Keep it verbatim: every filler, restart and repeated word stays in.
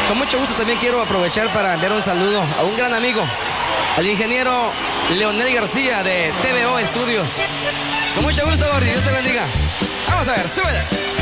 Con mucho gusto también quiero aprovechar para enviar un saludo a un gran amigo, al ingeniero Leonel García de T V O Estudios. Con mucho gusto, Gordy, Dios te bendiga. Vamos a ver, súbele.